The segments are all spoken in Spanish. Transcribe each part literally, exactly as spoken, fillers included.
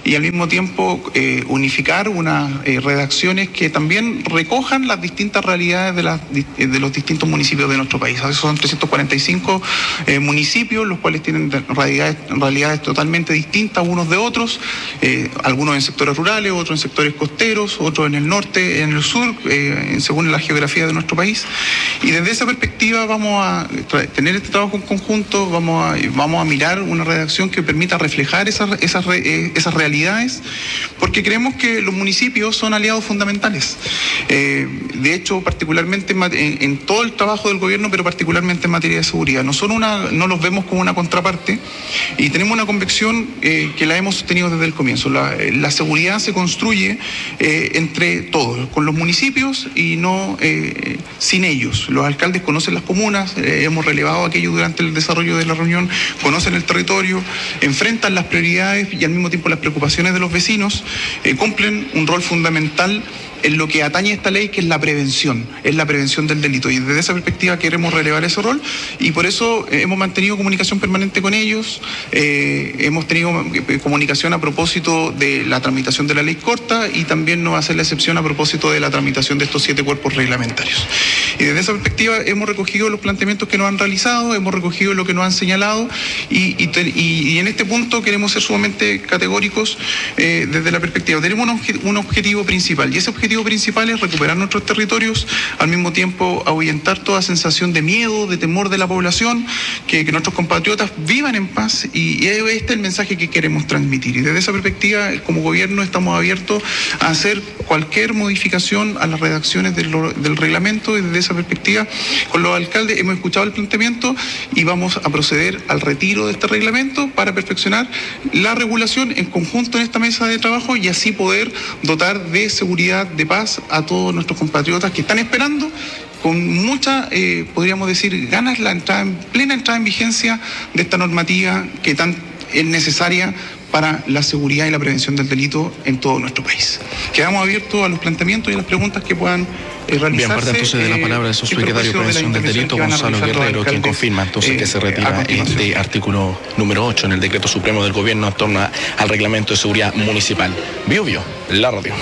y al mismo tiempo eh, unificar unas eh, redacciones que también recojan las distintas realidades de, las, de los distintos municipios de nuestro país. Esos son trescientos cuarenta y cinco eh, municipios, los cuales tienen realidades, realidades totalmente distintas unos de otros, eh, algunos en sectores rurales, otros en sectores costeros, otros en el norte, en el sur, eh, según la geografía de nuestro país. Y desde esa perspectiva vamos a tener este trabajo en conjunto, vamos a, vamos a mirar una redacción que permita reflejar esas, esas, eh, esas realidades, porque creemos que los municipios son aliados fundamentales. Eh, de hecho, particularmente en, en, en todo el trabajo del gobierno, pero particularmente en materia de seguridad. No, son una, no los vemos como una contraparte y tenemos una convicción eh, que la hemos tenido desde el comienzo. La, la seguridad se construye eh, entre todos, con los municipios y no eh, sin ellos. Los alcaldes conocen las comunas, eh, hemos relevado aquello durante el desarrollo de la reunión, conocen el territorio, enfrentan las prioridades y al mismo tiempo las preocupaciones de los vecinos, eh, cumplen un rol fundamental en lo que atañe a esta ley, que es la prevención, es la prevención del delito. Y desde esa perspectiva queremos relevar ese rol y por eso eh, hemos mantenido comunicación permanente con ellos, eh, hemos tenido eh, comunicación a propósito de la tramitación de la ley corta y también no va a ser la excepción a propósito de la tramitación de estos siete cuerpos reglamentarios. Y desde esa perspectiva hemos recogido los planteamientos que nos han realizado, hemos recogido lo que nos han señalado y, y, y, y en este punto queremos ser sumamente categóricos eh, desde la perspectiva. Tenemos un, obje, un objetivo principal y ese objetivo principal es recuperar nuestros territorios, al mismo tiempo ahuyentar toda sensación de miedo, de temor de la población, que, que nuestros compatriotas vivan en paz y, y este es el mensaje que queremos transmitir. Y desde esa perspectiva, como gobierno, estamos abiertos a hacer cualquier modificación a las redacciones del, del reglamento y desde esa perspectiva, con los alcaldes hemos escuchado el planteamiento y vamos a proceder al retiro de este reglamento para perfeccionar la regulación en conjunto en esta mesa de trabajo y así poder dotar de seguridad, de paz a todos nuestros compatriotas que están esperando con mucha, eh, podríamos decir, ganas la entrada en, plena entrada en vigencia de esta normativa que tan es necesaria para la seguridad y la prevención del delito en todo nuestro país. Quedamos abiertos a los planteamientos y a las preguntas que puedan eh, realizarse. Bien, parte entonces de la palabra del subsecretario de Prevención del Delito, Gonzalo Guerrero, quien confirma entonces eh, que se retira este artículo número ocho en el decreto supremo del gobierno en torno a, al reglamento de seguridad municipal. Bio Bio, la radio.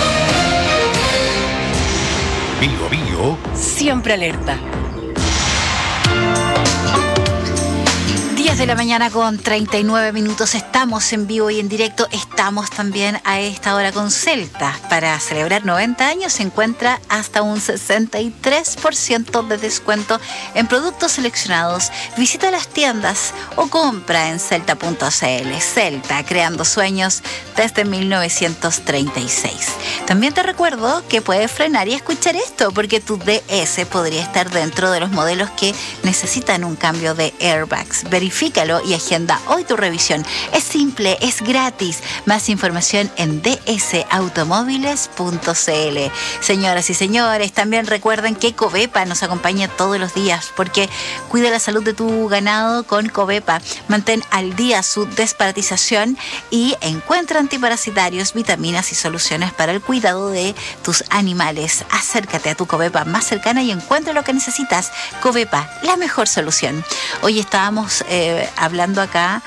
Bio Bio. Siempre alerta. diez de la mañana con treinta y nueve minutos, estamos en vivo y en directo, estamos también a esta hora con Celta. Para celebrar noventa años se encuentra hasta un sesenta y tres por ciento de descuento en productos seleccionados. Visita las tiendas o compra en celta punto c l. Celta, creando sueños desde mil novecientos treinta y seis. También te recuerdo que puedes frenar y escuchar esto porque tu D S podría estar dentro de los modelos que necesitan un cambio de airbags. Verifícalo y agenda hoy tu revisión. Es simple, es gratis. Más información en d s automóviles punto c l. Señoras y señores, también recuerden que Covepa nos acompaña todos los días porque cuida la salud de tu ganado con Covepa. Mantén al día su desparasitización y encuentra antiparasitarios, vitaminas y soluciones para el cuidado de tus animales. Acércate a tu Covepa más cercana y encuentra lo que necesitas. Covepa, la mejor solución. Hoy estábamos eh, hablando acá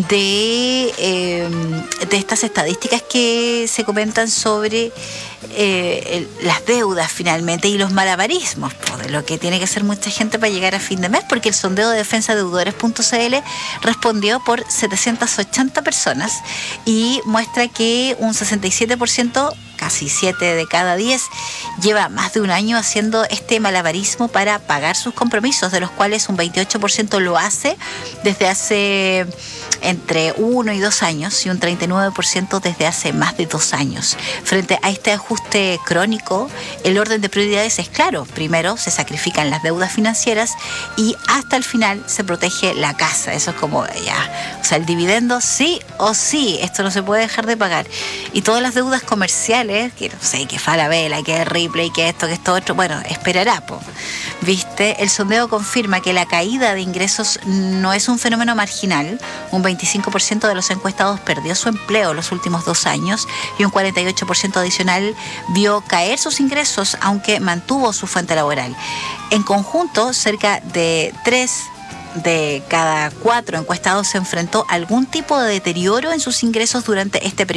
de, eh, de estas estadísticas que se comentan sobre eh, el, las deudas finalmente y los malabarismos, pues, de lo que tiene que hacer mucha gente para llegar a fin de mes, porque el sondeo de defensa deudores punto c l respondió por setecientas ochenta personas y muestra que un sesenta y siete por ciento, casi siete de cada diez, lleva más de un año haciendo este malabarismo para pagar sus compromisos, de los cuales un veintiocho por ciento lo hace desde hace entre uno y dos años y un treinta y nueve por ciento desde hace más de dos años. Frente a este ajuste crónico, el orden de prioridades es claro. Primero se sacrifican las deudas financieras y hasta el final se protege la casa. Eso es como ya, o sea, el dividendo sí o sí, esto no se puede dejar de pagar. Y todas las deudas comerciales, que no sé, que Falabella, que Ripley, que esto, que esto otro, bueno, esperará, po. ¿Viste? El sondeo confirma que la caída de ingresos no es un fenómeno marginal. Un veinticinco por ciento de los encuestados perdió su empleo los últimos dos años y un cuarenta y ocho por ciento adicional vio caer sus ingresos, aunque mantuvo su fuente laboral. En conjunto, cerca de tres de cada cuatro encuestados se enfrentó a algún tipo de deterioro en sus ingresos durante este periodo.